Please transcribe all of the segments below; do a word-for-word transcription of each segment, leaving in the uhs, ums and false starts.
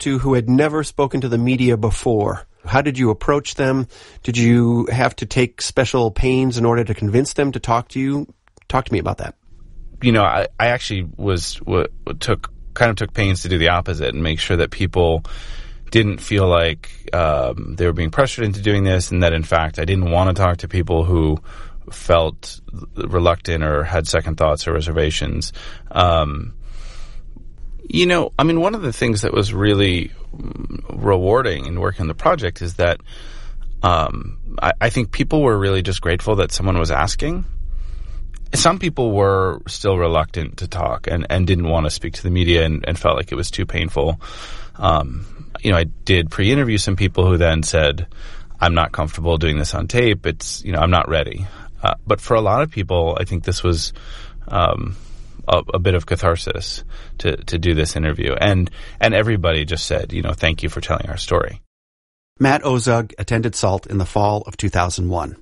to who had never spoken to the media before. How did you approach them? Did you have to take special pains in order to convince them to talk to you? Talk to me about that. You know, I, I actually was w- took kind of took pains to do the opposite and make sure that people didn't feel like um, they were being pressured into doing this, and that in fact I didn't want to talk to people who felt reluctant or had second thoughts or reservations. Um, you know, I mean, one of the things that was really rewarding in working on the project is that um, I, I think people were really just grateful that someone was asking. Some people were still reluctant to talk and, and didn't want to speak to the media and, and felt like it was too painful. Um, you know, I did pre-interview some people who then said, I'm not comfortable doing this on tape. It's, you know, I'm not ready. Uh, but for a lot of people, I think this was um, a, a bit of catharsis to, to do this interview. And, and everybody just said, you know, thank you for telling our story. Matt Ozug attended SALT in the fall of two thousand one.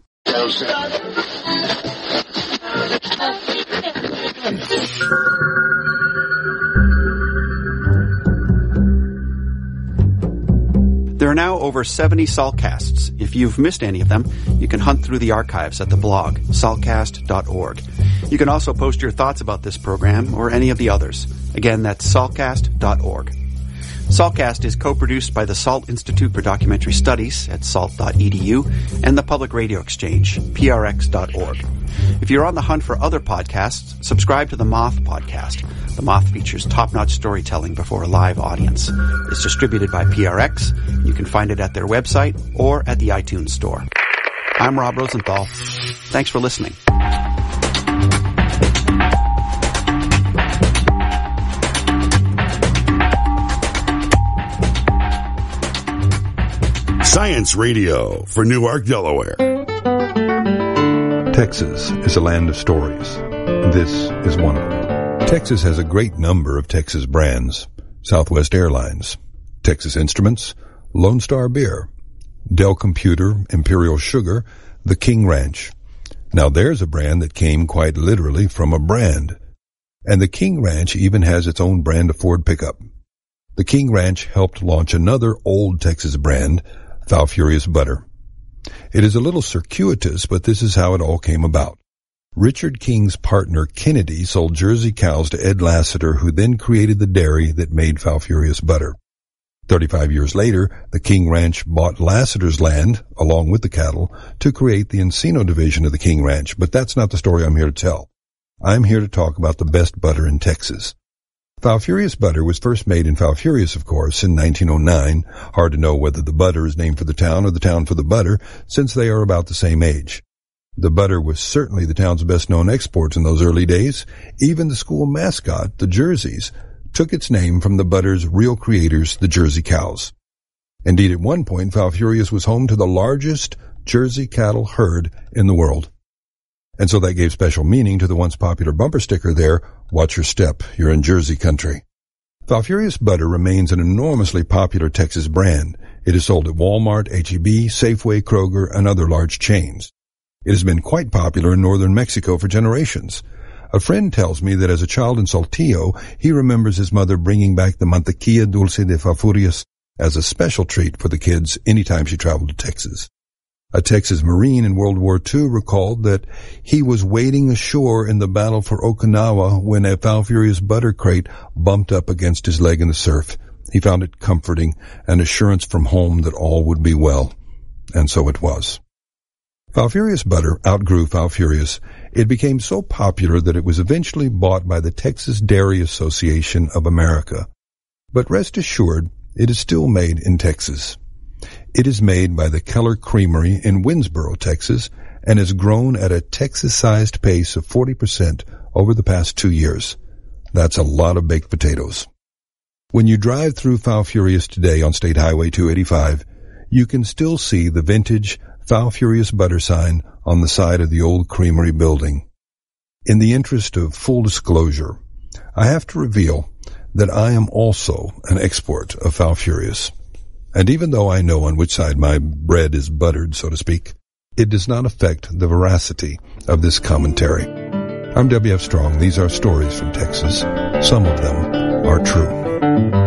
There are now over seventy SALTcasts. If you've missed any of them, you can hunt through the archives at the blog, saltcast dot org. You can also post your thoughts about this program or any of the others. Again, that's saltcast dot org. SALTcast is co-produced by the SALT Institute for Documentary Studies at salt dot e d u and the Public Radio Exchange, p r x dot org. If you're on the hunt for other podcasts, subscribe to the Moth podcast. The Moth features top-notch storytelling before a live audience. It's distributed by P R X. You can find it at their website or at the iTunes Store. I'm Rob Rosenthal. Thanks for listening. Science Radio for Newark, Delaware. Texas is a land of stories. This is one of them. Texas has a great number of Texas brands. Southwest Airlines, Texas Instruments, Lone Star Beer, Dell Computer, Imperial Sugar, The King Ranch. Now there's a brand that came quite literally from a brand. And the King Ranch even has its own brand of Ford pickup. The King Ranch helped launch another old Texas brand, Falfurrious Butter. It is a little circuitous, but this is how it all came about. Richard King's partner Kennedy sold Jersey cows to Ed Lassiter, who then created the dairy that made Falfurrious Butter. Thirty-five years later, the King Ranch bought Lassiter's land, along with the cattle, to create the Encino division of the King Ranch. But that's not the story I'm here to tell. I'm here to talk about the best butter in Texas. Falfurrious Butter was first made in Falfurrious, of course, in nineteen oh nine. Hard to know whether the butter is named for the town or the town for the butter, since they are about the same age. The butter was certainly the town's best-known exports in those early days. Even the school mascot, the Jerseys, took its name from the butter's real creators, the Jersey cows. Indeed, at one point, Falfurrious was home to the largest Jersey cattle herd in the world. And so that gave special meaning to the once popular bumper sticker there, "Watch your step, you're in Jersey country." Falfurrious Butter remains an enormously popular Texas brand. It is sold at Walmart, H E B, Safeway, Kroger, and other large chains. It has been quite popular in northern Mexico for generations. A friend tells me that as a child in Saltillo, he remembers his mother bringing back the mantequilla dulce de Falfurrious as a special treat for the kids anytime she traveled to Texas. A Texas Marine in World War Two recalled that he was wading ashore in the battle for Okinawa when a Falfurrious Butter crate bumped up against his leg in the surf. He found it comforting, an assurance from home that all would be well. And so it was. Falfurrious Butter outgrew Falfurrious. It became so popular that it was eventually bought by the Texas Dairy Association of America. But rest assured, it is still made in Texas. It is made by the Keller Creamery in Winsboro, Texas, and has grown at a Texas-sized pace of forty percent over the past two years. That's a lot of baked potatoes. When you drive through Falfurrious today on State Highway two eighty-five, you can still see the vintage Falfurrious Butter sign on the side of the old creamery building. In the interest of full disclosure, I have to reveal that I am also an export of Falfurrious. And even though I know on which side my bread is buttered, so to speak, it does not affect the veracity of this commentary. I'm W F Strong. These are stories from Texas. Some of them are true.